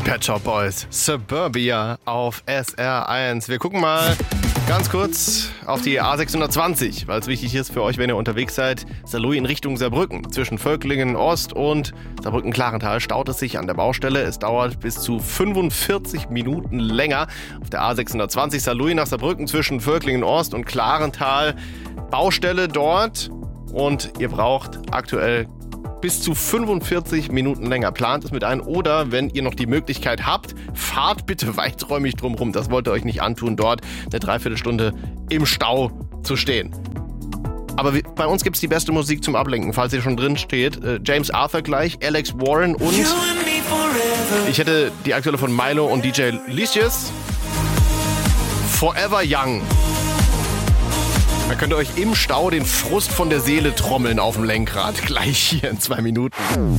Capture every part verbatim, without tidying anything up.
Pet Shop Boys, Suburbia auf S R eins. Wir gucken mal ganz kurz auf die A sechshundertzwanzig, weil es wichtig ist für euch, wenn ihr unterwegs seid. Saarlouis in Richtung Saarbrücken. Zwischen Völklingen Ost und Saarbrücken-Klarental staut es sich an der Baustelle. Es dauert bis zu fünfundvierzig Minuten länger. Auf der A sechshundertzwanzig Saarlouis nach Saarbrücken zwischen Völklingen Ost und Klarental. Baustelle dort und ihr braucht aktuell bis zu fünfundvierzig Minuten länger. Plant es mit ein oder, wenn ihr noch die Möglichkeit habt, fahrt bitte weiträumig drumherum. Das wollt ihr euch nicht antun, dort eine Dreiviertelstunde im Stau zu stehen. Aber bei uns gibt es die beste Musik zum Ablenken, falls ihr schon drin steht. James Arthur gleich, Alex Warren und ich hätte die aktuelle von Milo und D J Licious. Forever Young. Da könnt ihr euch im Stau den Frust von der Seele trommeln auf dem Lenkrad. Gleich hier in zwei Minuten.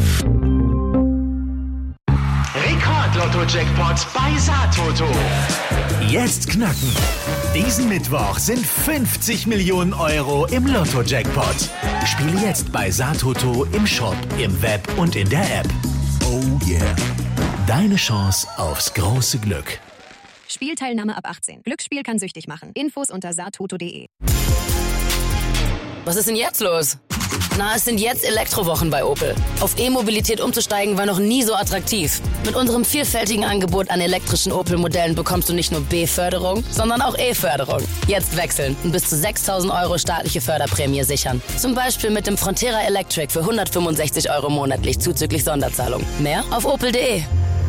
Rekord-Lotto-Jackpot bei Saartoto. Jetzt knacken. Diesen Mittwoch sind fünfzig Millionen Euro im Lotto-Jackpot. Spiele jetzt bei Saartoto im Shop, im Web und in der App. Oh yeah. Deine Chance aufs große Glück. Spielteilnahme ab achtzehn. Glücksspiel kann süchtig machen. Infos unter saartoto punkt de. Was ist denn jetzt los? Na, es sind jetzt Elektrowochen bei Opel. Auf E-Mobilität umzusteigen war noch nie so attraktiv. Mit unserem vielfältigen Angebot an elektrischen Opel-Modellen bekommst du nicht nur B-Förderung, sondern auch E-Förderung. Jetzt wechseln und bis zu sechstausend Euro staatliche Förderprämie sichern. Zum Beispiel mit dem Frontera Electric für hundertfünfundsechzig Euro monatlich zuzüglich Sonderzahlung. Mehr auf opel punkt de.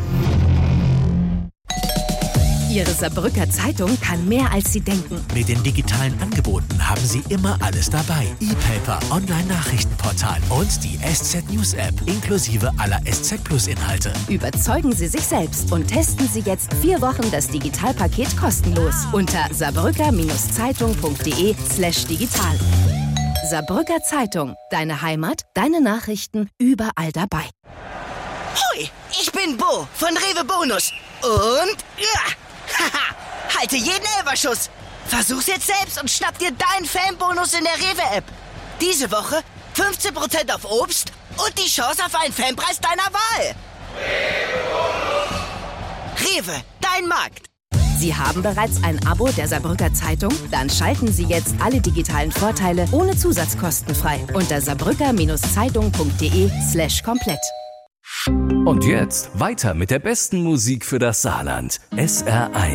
Ihre Saarbrücker Zeitung kann mehr, als Sie denken. Mit den digitalen Angeboten haben Sie immer alles dabei. E-Paper, Online-Nachrichtenportal und die S Z News App inklusive aller S Z Plus Inhalte. Überzeugen Sie sich selbst und testen Sie jetzt vier Wochen das Digitalpaket kostenlos unter saarbrücker-zeitung punkt de slash digital. Saarbrücker Zeitung, deine Heimat, deine Nachrichten überall dabei. Hoi, ich bin Bo von Rewe Bonus und ja, haha, halte jeden Elferschuss. Versuch's jetzt selbst und schnapp dir deinen Fanbonus in der Rewe-App. Diese Woche fünfzehn Prozent auf Obst und die Chance auf einen Fanpreis deiner Wahl. Rewe, dein Markt. Sie haben bereits ein Abo der Saarbrücker Zeitung? Dann schalten Sie jetzt alle digitalen Vorteile ohne Zusatzkosten frei unter saarbrücker-zeitung punkt de slash komplett. Und jetzt weiter mit der besten Musik für das Saarland. S R eins.